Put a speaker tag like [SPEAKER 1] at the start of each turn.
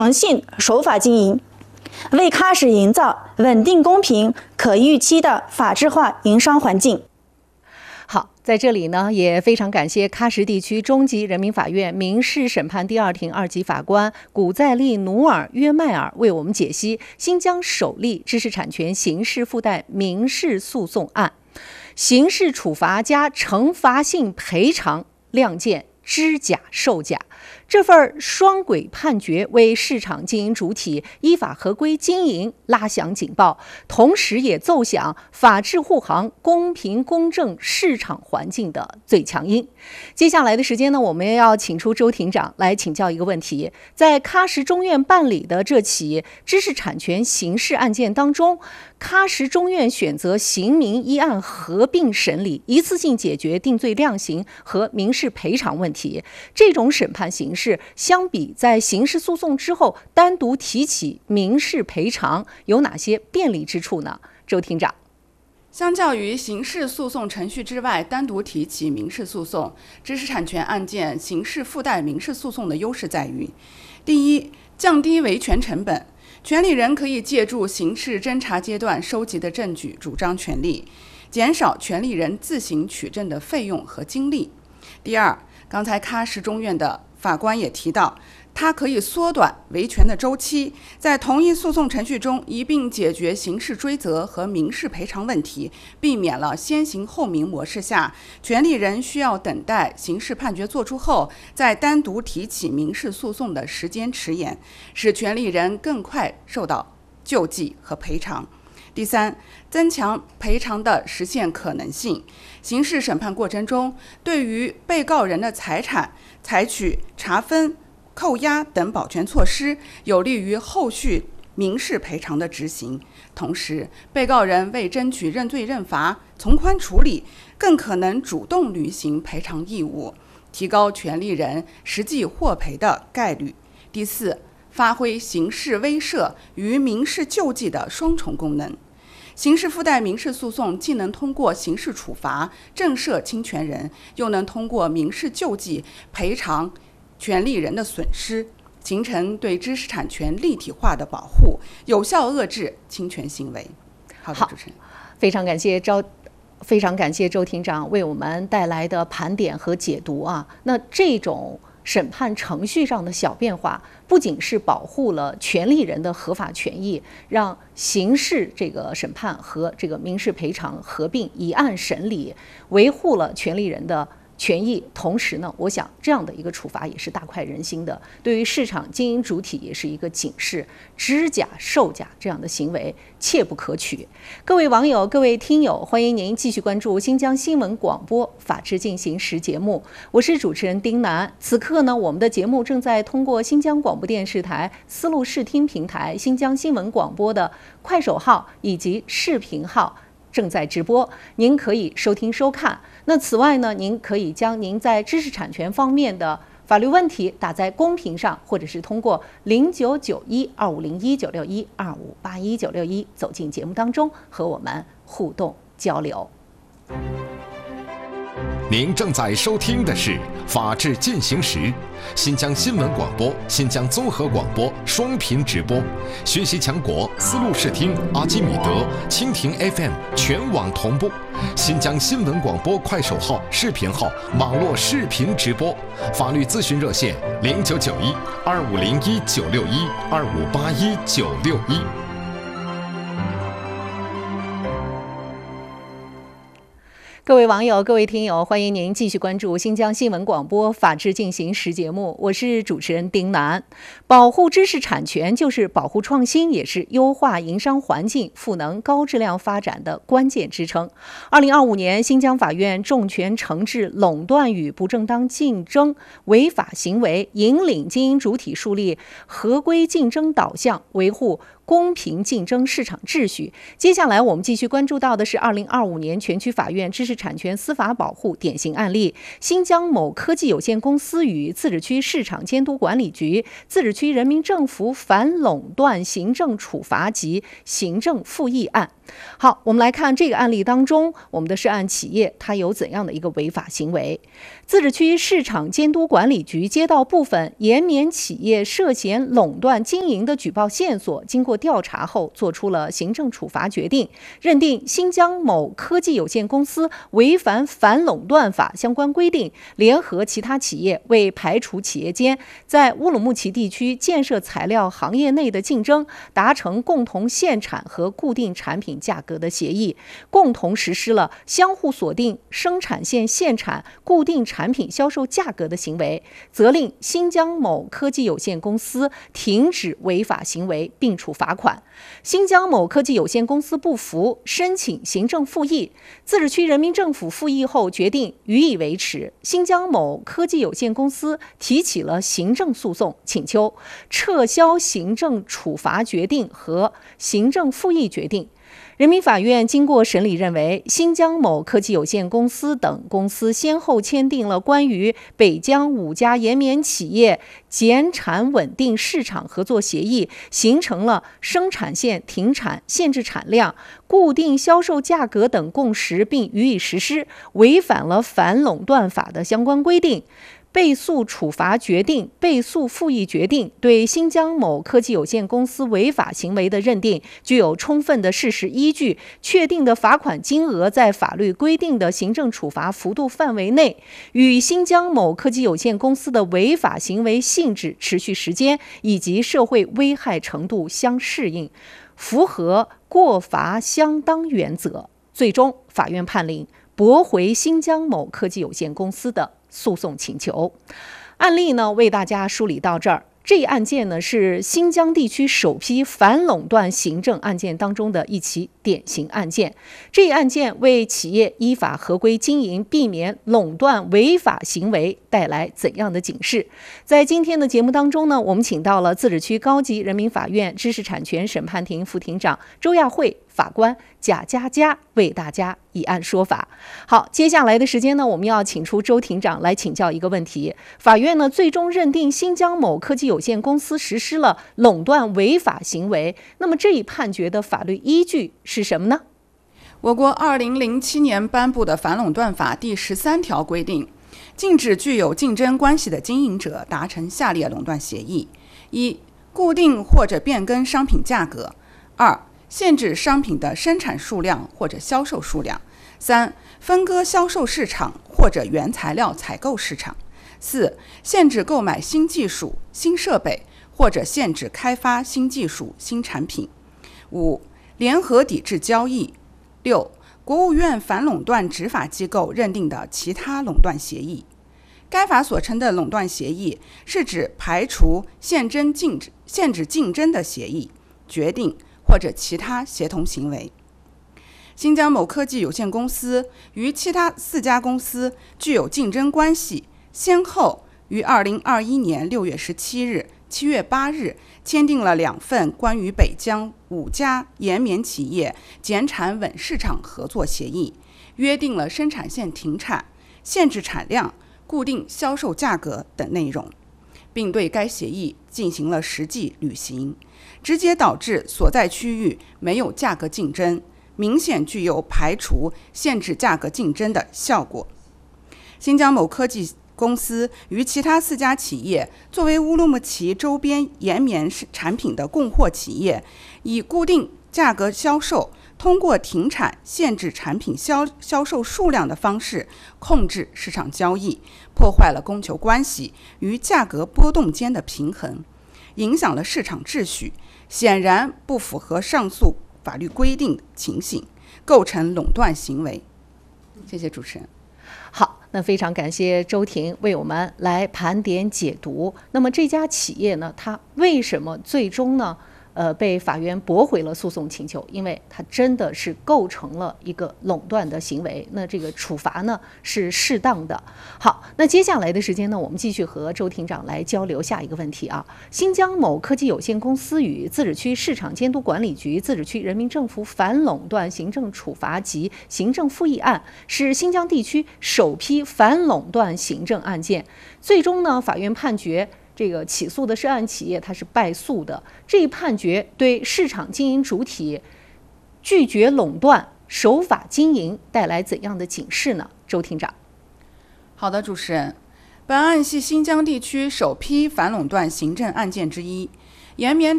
[SPEAKER 1] 性守法经营，为喀什营造稳定、公平、可预期的法治化营商环境。
[SPEAKER 2] 好，在这里呢，也非常感谢喀什地区中级人民法院民事审判第二庭2级法官古再利努尔约迈尔为我们解析新疆首例知识产权刑事附带民事诉讼案，刑事处罚加惩罚性赔偿亮剑知假售假。这份双轨判决为市场经营主体依法合规经营拉响警报，同时也奏响法治护航、公平公正市场环境的最强音。接下来的时间呢，我们要请出周庭长来请教一个问题：在喀什中院办理的这起知识产权刑事案件当中，喀什中院选择刑民一案合并审理，一次性解决定罪量刑和民事赔偿问题。这种审判形式相比在刑事诉讼之后单独提起民事赔偿有哪些便利之处呢？周庭长。
[SPEAKER 3] 相较于刑事诉讼程序之外单独提起民事诉讼，知识产权案件刑事附带民事诉讼的优势在于：第一，降低维权成本，权利人可以借助刑事侦查阶段收集的证据主张权利，减少权利人自行取证的费用和精力。第二，刚才喀什中院的法官也提到，它可以缩短维权的周期，在同一诉讼程序中一并解决刑事追责和民事赔偿问题，避免了先行后明模式下权利人需要等待刑事判决作出后再单独提起民事诉讼的时间迟延，使权利人更快受到救济和赔偿。第三，增强赔偿的实现可能性。刑事审判过程中，对于被告人的财产采取查封、扣押等保全措施，有利于后续民事赔偿的执行。同时，被告人为争取认罪认罚、从宽处理，更可能主动履行赔偿义务，提高权利人实际获赔的概率。第四，发挥刑事威慑与民事救济的双重功能。刑事附带民事诉讼既能通过刑事处罚震慑侵权人，又能通过民事救济赔偿权利人的损失，形成对知识产权立体化的保护，有效遏制侵权行为。好的，主持人，
[SPEAKER 2] 非常感谢周庭长为我们带来的盘点和解读啊。那这种审判程序上的小变化，不仅是保护了权利人的合法权益，让刑事这个审判和这个民事赔偿合并一案审理，维护了权利人的权益。同时呢，我想这样的一个处罚也是大快人心的，对于市场经营主体也是一个警示，知假售假这样的行为切不可取。各位网友、各位听友，欢迎您继续关注新疆新闻广播法治进行时节目，我是主持人丁楠。此刻呢，我们的节目正在通过新疆广播电视台丝路视听平台、新疆新闻广播的快手号以及视频号正在直播，您可以收听收看。那此外呢，您可以将您在知识产权方面的法律问题打在公屏上，或者是通过099125019612581961走进节目当中，和我们互动交流。
[SPEAKER 4] 您正在收听的是《法治进行时》，新疆新闻广播、新疆综合广播双频直播，学习强国丝路视听、阿基米德、蜻蜓 FM 全网同步，新疆新闻广播快手号、视频号网络视频直播，法律咨询热线099125019612581961。
[SPEAKER 2] 各位网友、各位听友，欢迎您继续关注新疆新闻广播法治进行时节目，我是主持人丁楠。保护知识产权就是保护创新，也是优化营商环境、赋能高质量发展的关键支撑。2025年，新疆法院重拳惩治垄断与不正当竞争违法行为，引领经营主体树立合规竞争导向，维护公平竞争市场秩序。接下来我们继续关注到的是2025年全区法院知识产权司法保护典型案例：新疆某科技有限公司与自治区市场监督管理局、自治区人民政府反垄断行政处罚及行政复议案。 好，我们来看这个案例当中，我们的涉案企业它有怎样的一个违法行为？自治区市场监督管理局接到部分延绵企业涉嫌垄断经营的举报线索，经过调查后，作出了行政处罚决定，认定新疆某科技有限公司违反反垄断法相关规定，联合其他企业为排除企业间在乌鲁木齐地区建设材料行业内的竞争，达成共同限产和固定产品价格的协议，共同实施了相互锁定生产线限产、固定产品销售价格的行为，责令新疆某科技有限公司停止违法行为并处罚款。新疆某科技有限公司不服，申请行政复议，自治区人民政府复议后决定予以维持。新疆某科技有限公司提起了行政诉讼，请求撤销行政处罚决定和行政复议决定。人民法院经过审理认为，新疆某科技有限公司等公司先后签订了关于北疆5家延绵企业减产稳定市场合作协议，形成了生产线停产、限制产量、固定销售价格等共识，并予以实施，违反了反垄断法的相关规定。被诉处罚决定、被诉复议决定对新疆某科技有限公司违法行为的认定具有充分的事实依据，确定的罚款金额在法律规定的行政处罚幅度范围内，与新疆某科技有限公司的违法行为性质、持续时间以及社会危害程度相适应，符合过罚相当原则。最终，法院判令驳回新疆某科技有限公司的诉讼请求。案例呢，为大家梳理到这儿。这一案件呢，是新疆地区首批反垄断行政案件当中的一起典型案件。这一案件为企业依法合规经营、避免垄断违法行为带来怎样的警示？在今天的节目当中呢，我们请到了自治区高级人民法院知识产权审判庭副庭长周亚慧、法官贾佳佳为大家以案说法。好，接下来的时间呢，我们要请出周庭长来请教一个问题。法院呢，最终认定新疆某科技有限公司实施了垄断违法行为，那么这一判决的法律依据是什么呢？
[SPEAKER 3] 我国2007年颁布的反垄断法第13条规定，禁止具有竞争关系的经营者达成下列垄断协议：一、固定或者变更商品价格；二、限制商品的生产数量或者销售数量；三、分割销售市场或者原材料采购市场；四、限制购买新技术、新设备或者限制开发新技术、新产品；五、联合抵制交易；六、国务院反垄断执法机构认定的其他垄断协议。该法所称的垄断协议，是指排除、限制竞争的协议、决定或者其他协同行为。新疆某科技有限公司与其他4家公司具有竞争关系，先后于2021年6月17日、7月8日签订了2份关于北疆5家延绵企业减产稳市场合作协议，约定了生产线停产、限制产量、固定销售价格等内容，并对该协议进行了实际履行，直接导致所在区域没有价格竞争，明显具有排除、限制价格竞争的效果。新疆某科技公司与其他4家企业作为乌鲁木齐周边延绵产品的供货企业，以固定价格销售，通过停产、限制产品销售数量的方式控制市场交易，破坏了供求关系与价格波动间的平衡，影响了市场秩序，显然不符合上述法律规定的情形，构成垄断行为。谢谢主持人。
[SPEAKER 2] 好，那非常感谢周庭为我们来盘点解读。那么这家企业呢，它为什么最终呢被法院驳回了诉讼请求？因为它真的是构成了一个垄断的行为，那这个处罚呢是适当的。好，那接下来的时间呢，我们继续和周庭长来交流下一个问题啊。新疆某科技有限公司与自治区市场监督管理局、自治区人民政府反垄断行政处罚及行政复议案，是新疆地区首批反垄断行政案件。最终呢，法院判决这个起诉的涉案企业它是败诉的。这一判决对市场经营主体拒绝垄断、守法经营带来怎样的警示呢？周厅长。
[SPEAKER 3] 好的，主持人，本案系新疆地区首批反垄断行政案件之一，延绵